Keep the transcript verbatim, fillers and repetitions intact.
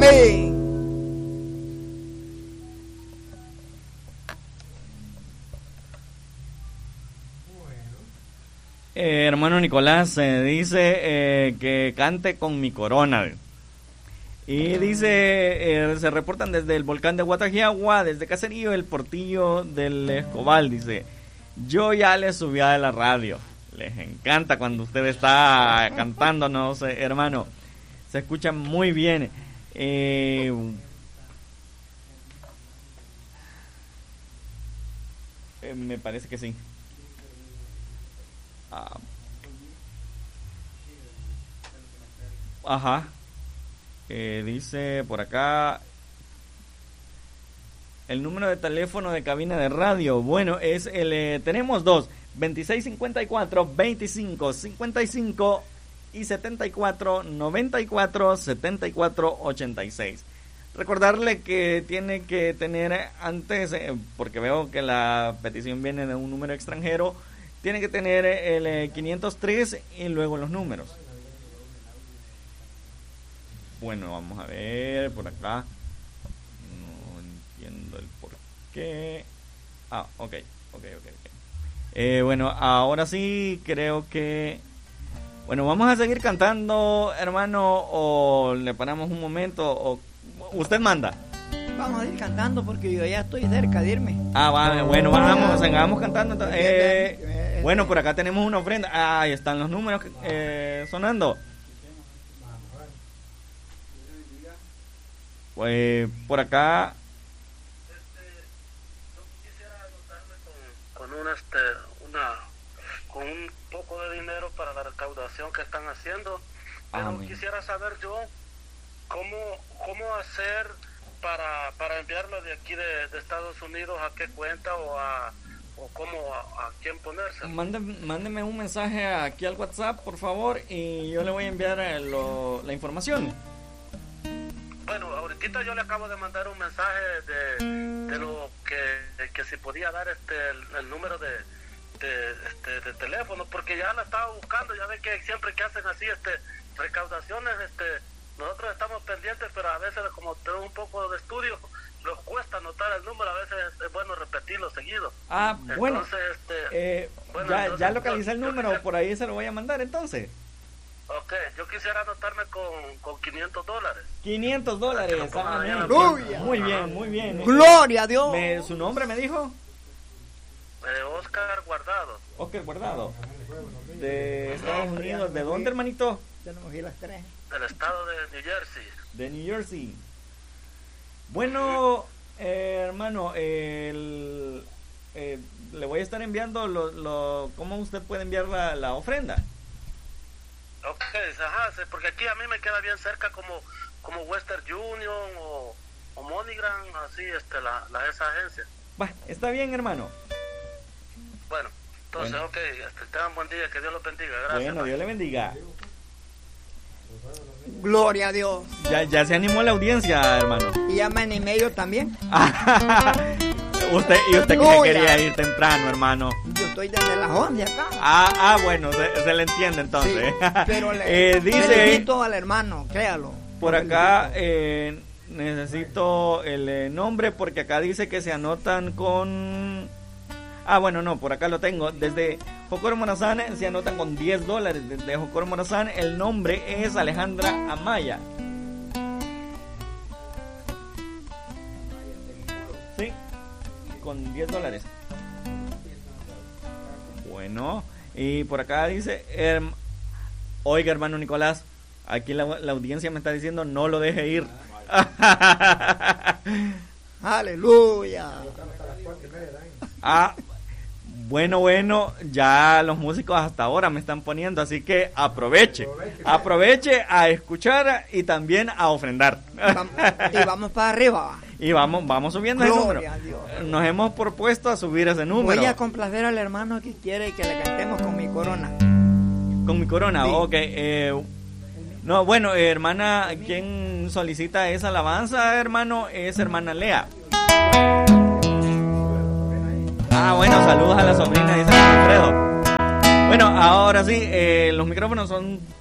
Sí. Eh, hermano Nicolás eh, dice eh, que cante con mi corona. Y dice, eh, se reportan desde el volcán de Guatajiagua, desde Caserío, el Portillo del Escobal. Dice, yo ya les subí a la radio. Les encanta cuando usted está cantándonos, eh, hermano. Se escucha muy bien. Eh, eh, me parece que sí. Ah. Ajá. Eh, dice por acá el número de teléfono de cabina de radio. Bueno, es el eh, tenemos dos, veintiséis cincuenta y cuatro, veinticinco cincuenta y cinco y setenta y cuatro noventa y cuatro setenta y cuatro ochenta y seis. Recordarle que tiene que tener antes, eh, porque veo que la petición viene de un número extranjero, tiene que tener el eh, quinientos tres y luego los números. Bueno, vamos a ver por acá. No entiendo el por qué. Ah, ok, ok, ok, ok. Eh, bueno, ahora sí creo que... Bueno, vamos a seguir cantando, hermano, o le paramos un momento, o usted manda. Vamos a ir cantando porque yo ya estoy cerca de irme. Ah, va, bueno, vamos, sigamos cantando. Eh, bueno, por acá tenemos una ofrenda. Ah, ahí están los números eh, sonando. Pues por acá. Yo quisiera anotarme con, con un este, una, con un poco de dinero para la recaudación que están haciendo, pero Amén. Quisiera saber yo cómo, cómo hacer para, para enviarlo de aquí de, de Estados Unidos, a qué cuenta o a o cómo a, a quién ponerse. Mándeme, mándeme un mensaje aquí al WhatsApp, por favor, y yo le voy a enviar eh, lo, la información. Bueno, ahorita yo le acabo de mandar un mensaje de, de lo que, de que si podía dar este el, el número de, de, este, de teléfono, porque ya la estaba buscando. Ya ve que siempre que hacen así este recaudaciones, este nosotros estamos pendientes, pero a veces como tenemos un poco de estudio, nos cuesta anotar el número, a veces es bueno repetirlo seguido. Ah, bueno, entonces, este, eh, bueno, ya, entonces, ya localicé el yo- yo número, quisiera- por ahí se lo voy a mandar entonces. Ok, yo quisiera anotarme con, con quinientos dólares. quinientos dólares. Para que lo pongan Ah, ahí en la bien. cuenta. Muy bien, muy bien. Gloria a Dios. Me- ¿Su nombre me dijo? Eh, Oscar Guardado. Oscar Guardado. De Estados Unidos. ¿De dónde, hermanito? Tenemos aquí las tres. Del estado de New Jersey. De New Jersey. Bueno, eh, hermano, el, eh, le voy a estar enviando lo, lo, cómo usted puede enviar la, la ofrenda. Ok, ajá, sí, porque aquí a mí me queda bien cerca como, como Western Union o, o MoneyGram, así, este, la, la, esa agencia. Va, está bien, hermano. Bueno, entonces, Bueno. ok, este, tengan buen día, que Dios los bendiga, gracias. Bueno, Dios le bendiga. Gloria a Dios. Ya, ya se animó la audiencia, hermano. Y ya me animé yo también. usted y usted que Uy, quería ya. ir temprano, hermano. Yo estoy desde las once acá. Ah, ah, bueno, se, se le entiende entonces. Sí, pero le, eh, dice le invito al hermano, créalo. por acá eh, necesito el eh, nombre porque acá dice que se anotan con... Ah, bueno, no, por acá lo tengo. Desde Jocoro Morazán se anotan con diez dólares. Desde Jocoro Morazán el nombre es Alejandra Amaya. Sí, con diez dólares. Bueno, y por acá dice, herm- oiga, hermano Nicolás, aquí la, la audiencia me está diciendo no lo deje ir. Aleluya. Ah, bueno, bueno, ya los músicos hasta ahora me están poniendo, así que aproveche, aproveche a escuchar y también a ofrendar. Vam- Y vamos para arriba. Y vamos, vamos subiendo ese número. Gloria a Dios. Nos hemos propuesto a subir ese número. Voy a complacer al hermano que quiere que le cantemos con mi corona. Con mi corona, Sí. ok. Eh, no, bueno, eh, hermana, quien solicita esa alabanza, hermano, es hermana Lea. Ah, bueno, saludos a la sobrina, dice Alfredo. Bueno, ahora sí, eh, los micrófonos son